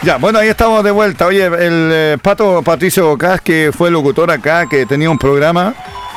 Ya, bueno, ahí estamos de vuelta. Oye, el Pato Patricio Bocas, que fue locutor acá, que tenía un programa.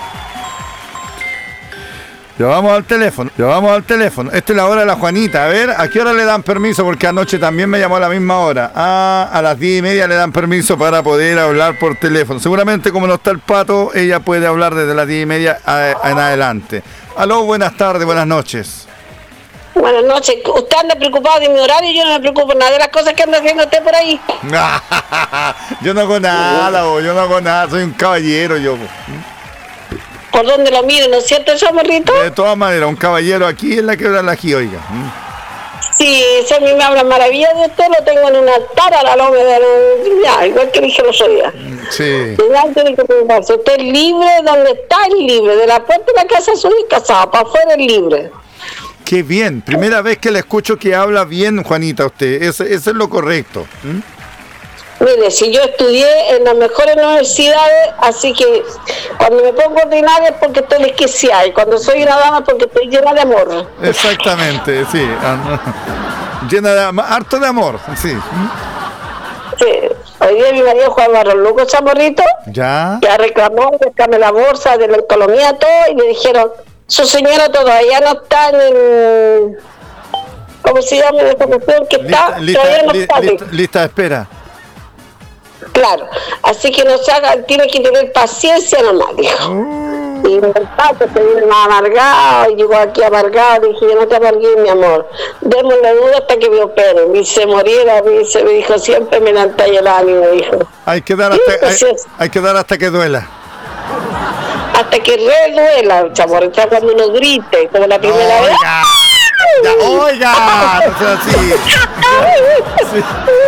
Llevamos al teléfono. Esta es la hora de la Juanita. A ver, ¿a qué hora le dan permiso? Porque anoche también me llamó a la misma hora. A las 10:30 le dan permiso para poder hablar por teléfono. Seguramente, como no está el Pato, ella puede hablar desde las 10:30 en adelante. Aló, buenas tardes, buenas noches. Buenas noches. Usted anda preocupado de mi horario y yo no me preocupo nada de las cosas que anda haciendo usted por ahí. Yo no hago nada, soy un caballero yo. Por donde lo mire, ¿no es cierto, chamorrito? De todas maneras, un caballero aquí en la quebrada la aquí, oiga. Sí, si a mí me habla maravillas de usted, lo tengo en un altar a la loma ya, igual que dije los otros días. Sí. Tiene que preocuparse. Usted es libre, donde está es libre, de la puerta de la casa suya es casado, para afuera es libre. Qué bien, primera vez que le escucho que habla bien, Juanita, usted, eso es lo correcto. Mire, si yo estudié en las mejores universidades, así que cuando me pongo ordinaria es porque estoy desquiciada, y cuando soy una dama es porque estoy llena de amor. Exactamente, sí. Llena de harto de amor, sí. Sí. Hoy día mi marido Juan Barros Luco Chamorrito ya reclamó, buscame la bolsa de la economía, todo, y le dijeron, su señora todavía no está en el... ¿Cómo se llama esta cuestión? Que está, todavía no está. Lista de espera. Claro, así que no se haga, tiene que tener paciencia nomás, dijo. Y el pato se viene más amargado, y llegó aquí amargado, dije, yo no te amargué, mi amor, démosle duda hasta que me operen, y se moriera, y me dijo, siempre me levantalla el ánimo, dijo. Hay que dar hasta que duela. Hasta que duela, chamorro, cuando uno grite, como la primera vez. Ya, oiga, no sea así. Sí.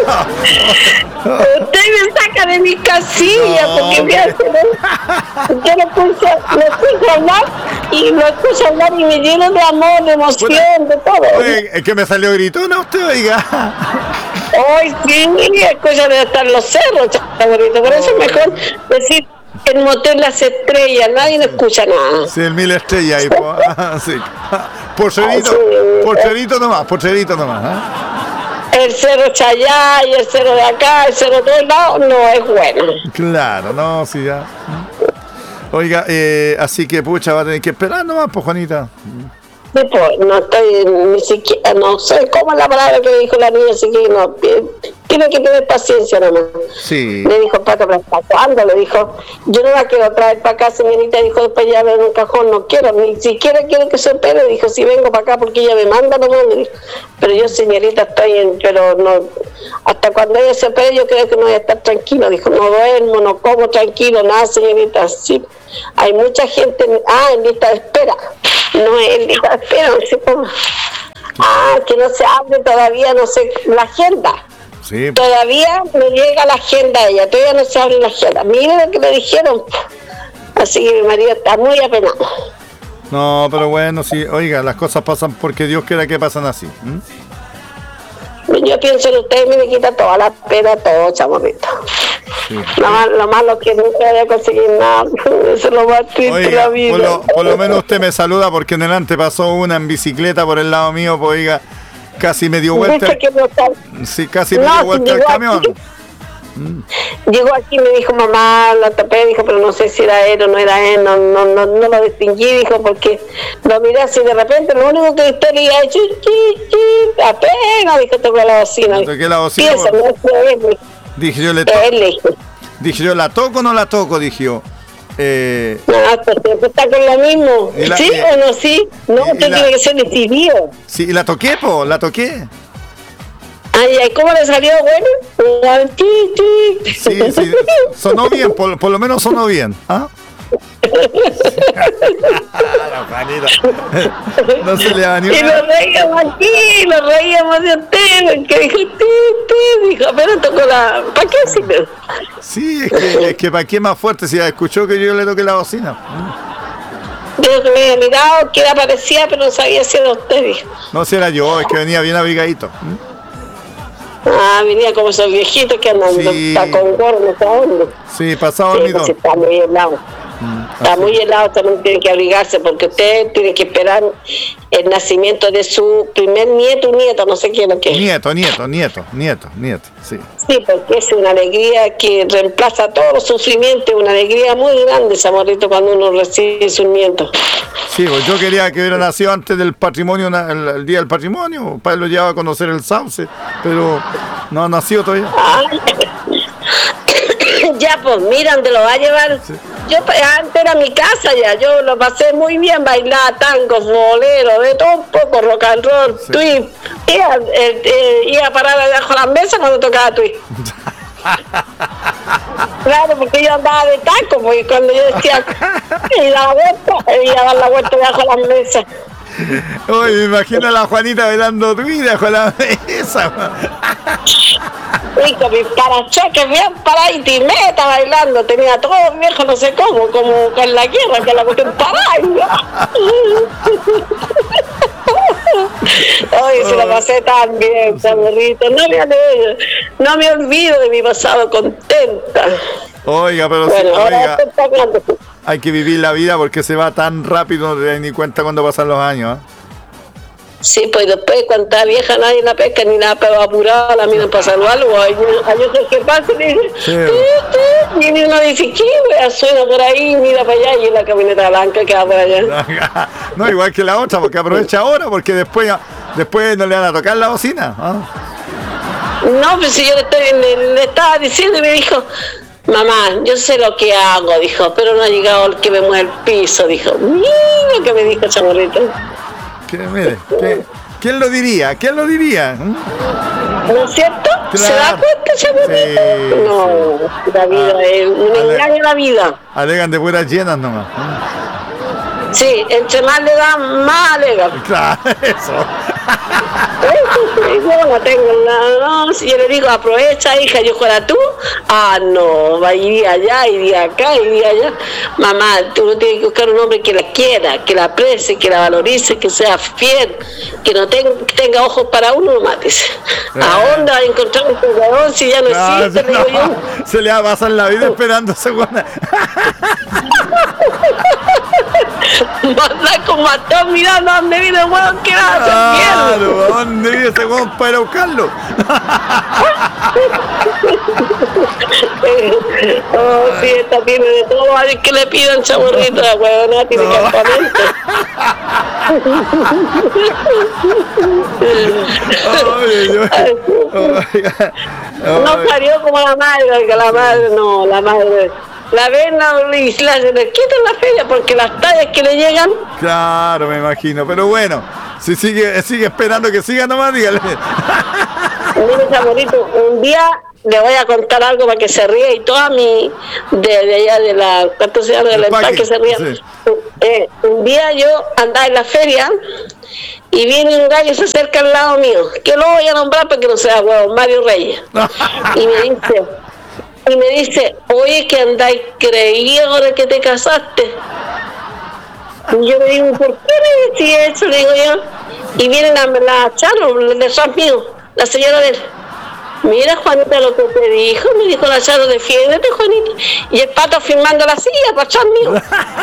Usted me saca de mi casilla porque me hace, yo lo escucho hablar y me lleno de amor, de emoción, de todo. Oye, es que me salió gritona usted, oiga. Ay, sí, es cosa de estar en los cerros, chavalito, por eso es mejor decir el motel Las Estrellas, nadie no escucha nada. Sí, el 1000 estrellas ahí, sí. Porcherito nomás, El cerro Chayay, el cerro de acá, el cerro de todos lados, no es bueno. Claro, no, sí, ya. Oiga, así que pucha, va a tener que esperar nomás, pues, Juanita. Después, no estoy ni siquiera, no sé cómo es la palabra que dijo la niña, así que no, tiene que tener paciencia nomás. Sí. Le dijo Pato, ¿para cuándo? Le dijo, yo no la quiero traer para acá, señorita, dijo, después ya en un cajón, no quiero, ni siquiera quiero que se opere, dijo, si vengo para acá porque ella me manda nomás, le dijo, pero yo, señorita, pero no, hasta cuando ella se opere yo creo que no voy a estar tranquilo, dijo, no duermo, no como tranquilo, nada, señorita, sí, hay mucha gente, en lista de espera. No es el día, pero no sé cómo. Que no se abre todavía, no sé, la agenda. Sí. Todavía no llega la agenda a ella, todavía no se abre la agenda. Miren lo que le dijeron. Así que mi marido está muy apenado. No, pero bueno, sí, oiga, las cosas pasan porque Dios quiera que pasan así. Yo pienso en usted, me quita toda la pena, todo, chamorrito. Sí. Lo malo que nunca voy a conseguir nada. Eso es lo más triste de la vida. Por lo menos usted me saluda porque en delante pasó una en bicicleta por el lado mío, pues oiga, casi me dio vuelta. Sí, casi me dio vuelta el camión. Llegó aquí y me dijo, mamá, la tapé, dijo, pero no sé si era él o no era él, no lo distinguí, dijo, porque lo miré así de repente, lo único que usted le iba a decir, apenas, dijo, tocó la bocina. Toqué la bocina. Piensa, no es él. Dije yo, ¿la toco o no la toco? Dije yo. No, pues está con lo mismo. ¿Sí o no sí? No, usted tiene que ser decidido. Sí, y la toqué, la toqué. Ay, ¿cómo le salió? Bueno, sí, sonó bien, por lo menos sonó bien. ¿Ah? No se le va ni una. Y nos reíamos de usted, que dijo, pero tocó la... ¿Para qué sirve? Sí, es que ¿para qué más fuerte? Si escuchó que yo le toqué la bocina. Dijo que me había mirado, que aparecía, pero no sabía si era usted, dijo. No, si era yo, es que venía bien abrigadito. Venía como esos viejitos que andan con gorro, no sé dónde. Sí, pasado el midón. Está muy helado. Está muy helado, también tiene que abrigarse porque usted tiene que esperar el nacimiento de su primer nieto o nieta, no sé quién es que. Nieto, sí. Sí, porque es una alegría que reemplaza todos los sufrimientos, una alegría muy grande, Chamorrito, cuando uno recibe su nieto. Sí, pues yo quería que hubiera nacido antes del patrimonio, el día del patrimonio, para lo llevaba a conocer el sauce, pero no ha nacido todavía. Ay. Ya, pues mira, ¿dónde lo va a llevar? Sí. Yo antes era mi casa ya, yo lo pasé muy bien, bailaba tangos, boleros, de todo un poco, rock and roll, sí. Twist. Iba a parar abajo de la mesa cuando tocaba Twist. Claro, porque yo andaba de taco, porque cuando yo decía, iba a dar la vuelta debajo de las mesas. Uy, me imagino a la Juanita bailando Twist debajo de la mesa. Y con mis parachoques bien paraditos y meta bailando, tenía todo viejo, no sé cómo, como con la guerra, que la cuestión parada. Ay, se lo pasé tan bien, Chamorrito. No me olvido de mi pasado contenta. Oiga, pero bueno, sí, oiga, hay que vivir la vida porque se va tan rápido, no te das ni cuenta cuando pasan los años, ¿eh? Sí, pues después cuando está vieja nadie la pesca ni nada, pero apurada la miran para saludarlo. Hay otros que pasan y dicen, sí. Viene uno dice, ¿qué? Suena por ahí, mira para allá y es la camioneta blanca que va por allá. No, igual que la otra, porque aprovecha ahora, porque después no le van a tocar la bocina. ¿Ah? No, pues si yo le estaba diciendo y me dijo, mamá, yo sé lo que hago, dijo, pero no ha llegado el que me mueve el piso, dijo. Mira lo que me dijo Chamorrito. Mire, ¿quién lo diría? ¿No es cierto? Claro. ¿Se da cuenta, Chamorrito? Sí, no, sí. La vida es un engaño, la vida. Alegan de puras llenas nomás. Sí, entre más le dan, más alegan. Claro, eso. Yo no tengo nada, no, si yo le digo aprovecha hija, yo fuera tú, no, iría allá, iría acá, iría allá. Mamá, tú no tienes que buscar un hombre que la quiera, que la aprecie, que la valorice, que sea fiel, que no tenga ojos para uno, mates. ¿A dónde va a encontrar un jugador si ya no existe? No, digo yo. Se le va a pasar la vida esperando segunda. Manda como a todos mirando a dónde viene el hueón que va a hacer mierda. Claro, ¿a dónde viene ese hueón para ir a buscarlo? Sí, esta tiene de todo, a ver que le pidan, Chamorrito, la huevona tiene campamento. No parió como la madre, que la madre no, la madre. La ven y se le quitan la feria porque las tallas que le llegan. Claro, me imagino, pero bueno, si sigue esperando que siga nomás, dígale. Mire, Chamorrito, un día le voy a contar algo para que se ríe y toda de allá de la, ¿cuánto se llama? De la empaque se ríe. Sí. Un día yo andaba en la feria y viene un gallo y se acerca al lado mío, que lo voy a nombrar porque no sea huevo, Mario Reyes. Y me dice, oye, que andáis creí ahora que te casaste. Y yo le digo, ¿por qué me decís eso? Le digo yo. Y viene la Charo, de San mío, la señora de él. Mira, Juanita, lo que te dijo, me dijo la Charo, defiéndete, Juanita. Y el Pato firmando la silla para San mío.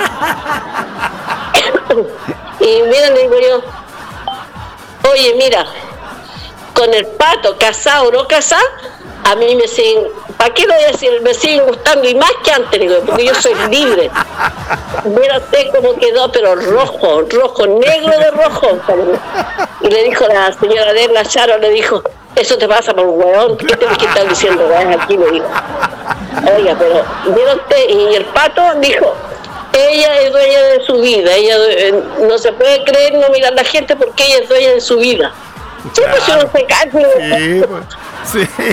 Y mira, le digo yo, oye, mira, con el Pato, casado o no casado, a mí me siguen, ¿para qué lo voy a decir? Me siguen gustando y más que antes, digo, porque yo soy libre. Mira usted cómo quedó, pero rojo, negro de rojo. Y le dijo la señora de él, la Charo, le dijo, eso te pasa por un hueón, ¿qué te estás diciendo? Aquí me dijo. Oiga, pero mira usted, y el Pato dijo, ella es dueña de su vida, ella no se puede creer, no mirar a la gente porque ella es dueña de su vida. Sí, pues yo no sé casi. Sí, pues, sí.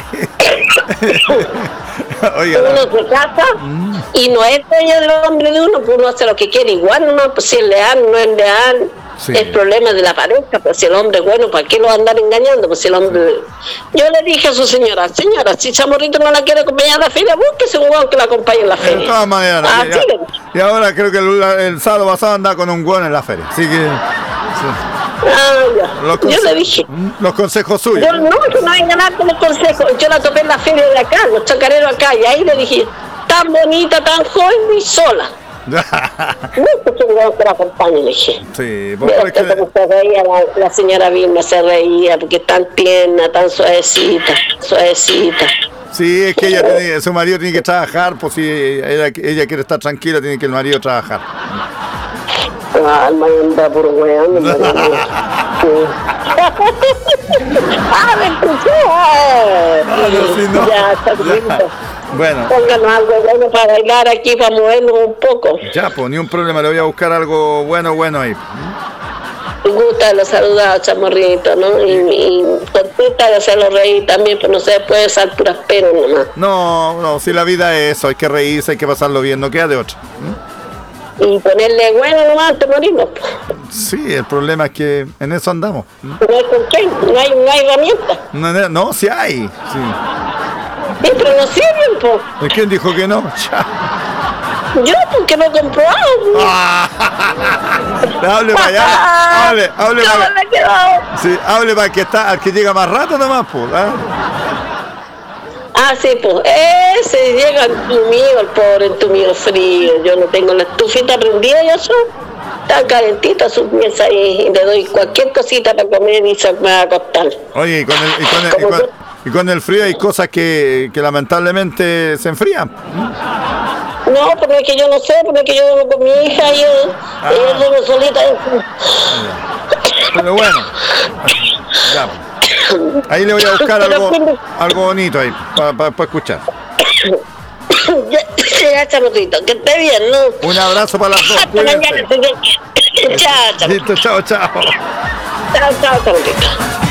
Oiga, uno se casa y no es dueño del hombre de uno, pues uno hace lo que quiere igual, no, pues si es leal, no es leal, sí. Es problema de la pareja, pues si el hombre es bueno, ¿para qué lo andar engañando? Pues si el hombre... Yo le dije a su señora, si Chamorrito no la quiere acompañar a la feria, búsquese un hueón que la acompañe en la feria. De todas maneras, y ahora creo que el sábado pasado andaba con un hueón en la feria, así que... Sí. Yo le dije los consejos suyos. Yo no hay ganar con los consejos. Yo la topé en la feria de acá, los chacareros acá, y ahí le dije, tan bonita, tan joven y sola. Mucho que la acompañe, le dije. Sí, Pero como se reía la señora Vilma, se reía porque es tan tierna, tan suavecita. Sí, es que ella tiene, su marido tiene que trabajar, pues si ella quiere estar tranquila, tiene que el marido trabajar. Ah, el marido anda puro weón. Me escuchó. No. Ya, está bonito. Bueno. Pónganos algo bueno para bailar aquí, para movernos un poco. Ya, pues ni un problema, le voy a buscar algo bueno ahí. Me gusta de los saludados, chamorrito, ¿no? Y contenta de hacerlo reír también, pero no se puede usar puras penas nomás. No, si la vida es eso, hay que reírse, hay que pasarlo bien, no queda de otra. Y ponerle bueno nomás antes de morirnos. Sí, el problema es que en eso andamos. No hay con qué, no hay herramientas. No, sí hay. Sí. Sí, pero no sirven, po. ¿Quién dijo que no? Yo, porque no he comprobado. Hable para allá. Hable para allá. Sí, hable para que está, al que llega más rato nomás, pues. Sí, pues, ese llega entumido, el pobre entumido frío. Yo no tengo la estufita prendida, yo soy. Está calentita su pieza ahí, y le doy cualquier cosita para comer y se me va a acostar. Oye, y con el frío hay cosas que lamentablemente se enfrían. No, porque es que yo no sé, porque es que yo vivo con mi hija y ella vive solita. Pero bueno, ya. Ahí le voy a buscar algo bonito ahí, para escuchar. Ya, chamotito, que esté bien, ¿no? Un abrazo para las dos. Hasta mañana. Chao, Listo, chao. Chao, chamotito.